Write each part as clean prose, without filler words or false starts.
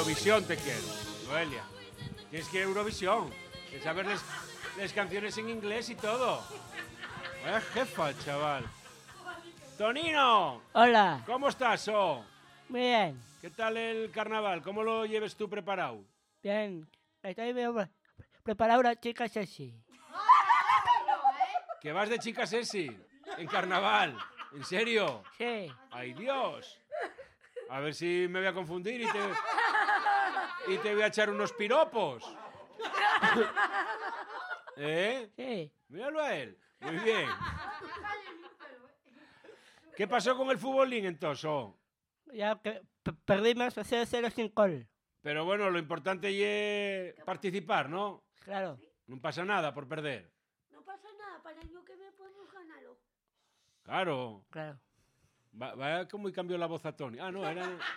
Eurovisión te quiero, Noelia. Tienes que ir a Eurovisión. Que saber las canciones en inglés y todo. Vaya jefa, chaval. Tonino. Hola. ¿Cómo estás, Muy bien. ¿Qué tal el carnaval? ¿Cómo lo lleves tú preparado? Bien. Estoy preparado una chica sexy. ¿Que vas de chica sexy? ¿En carnaval? ¿En serio? Sí. ¡Ay, Dios! A ver si me voy a confundir y te voy a echar unos piropos. ¿Eh? Sí. Míralo a él. Muy bien. ¿Qué pasó con el futbolín entonces? Ya que perdimos 0-0 sin gol. Pero bueno, lo importante es participar, ¿no? Claro. No pasa nada por perder. No pasa nada, para el año que me podemos ganarlo. Claro. Claro. Va como cambió la voz a Tony. Ah, no,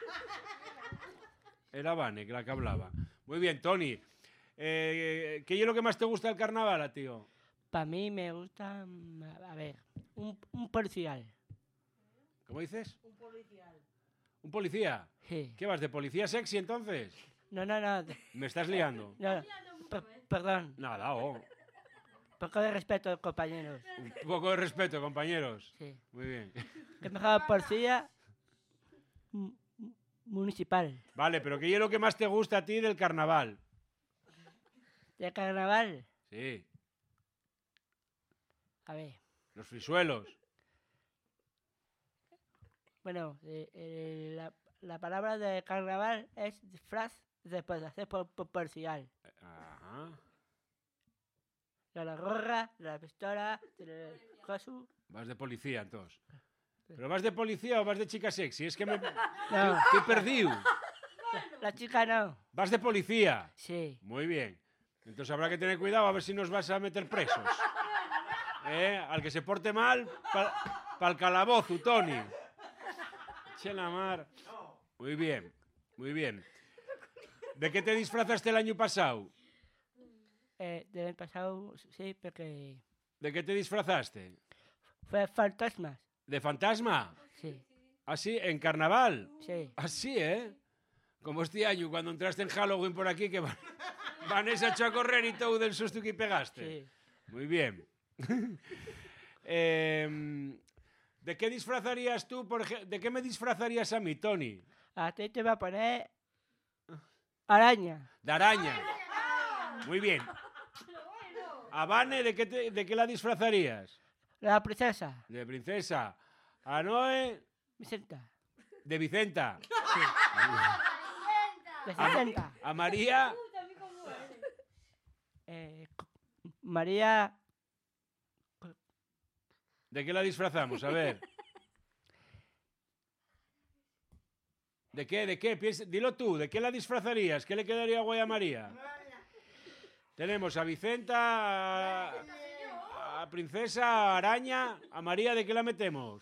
era Vane, que la que hablaba. Muy bien, Tony. ¿Qué es lo que más te gusta del carnaval, tío? Para mí me gusta, a ver, un policial. ¿Cómo dices? Un policial. ¿Un policía? Sí. ¿Qué vas, de policía sexy entonces? No. ¿Me estás liando? No. Perdón. Nada, Poco de respeto, compañeros. Un poco de respeto, compañeros. Sí. Muy bien. Que mejor policía municipal. Vale, pero ¿qué es lo que más te gusta a ti del carnaval? De carnaval. Sí, A ver. los frisuelos. Bueno, la palabra de carnaval es disfraz después de hacer policial. Ajá. De la gorra, de la pistola, del cosu. Vas de policía, entonces. ¿Pero vas de policía o vas de chica sexy? Es que me... No, Estoy perdido. la chica no. Vas de policía. Sí. Muy bien. Entonces habrá que tener cuidado a ver si nos vas a meter presos. Al que se porte mal, pa'l calabozo, Tony. Che la mar. Muy bien, muy bien. ¿De qué te disfrazaste el año pasado? Del pasado, sí, porque ¿De qué te disfrazaste? fue fantasmas. ¿De fantasma? Sí, ¿Así? ¿En carnaval? sí. Así, Como este año, cuando entraste en Halloween por aquí, que Vanessa echó a correr y todo del susto que pegaste. Sí. Muy bien. ¿De qué disfrazarías tú, por ejemplo? ¿De qué me disfrazarías a mí, Tony? A ti te va a poner araña. De araña. Muy bien. ¿A Vane de qué la disfrazarías? La princesa. De princesa. ¿A Noé? Vicenta. De Vicenta. De Vicenta. ¿A María? María. ¿De qué la disfrazamos? A ver. ¿De qué? Dilo tú, ¿de qué la disfrazarías? ¿Qué le quedaría guay a María? Tenemos a Vicenta, a Princesa, a Araña, a María, ¿de qué la metemos?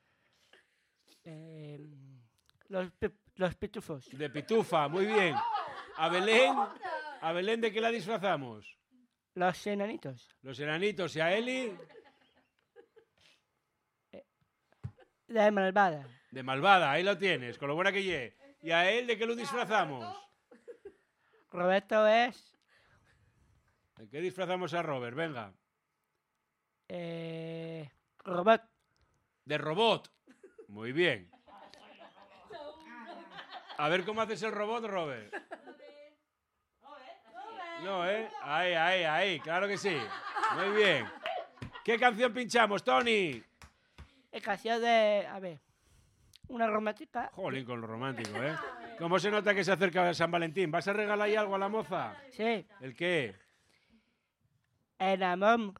Los pitufos. De Pitufa, muy bien. ¿A Belén de qué la disfrazamos? Los enanitos. Los enanitos. ¿Y a Eli? De malvada. De malvada, ahí lo tienes, con lo buena que lle. ¿Y a él de qué lo disfrazamos? Roberto es. ¿De qué disfrazamos a Robert? Venga. Robot. De robot. Muy bien. A ver cómo haces el robot, Robert. No, Ahí, claro que sí. Muy bien. ¿Qué canción pinchamos, Tony? Canción de. A ver. Una romántica. Jolín, con lo romántico, ¿Cómo se nota que se acerca San Valentín? ¿Vas a regalar ahí algo a la moza? Sí. ¿El qué? El amor.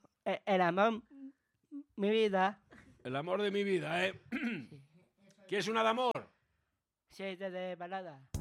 Mi vida. El amor de mi vida, ¿Quieres una de amor? Sí, de balada.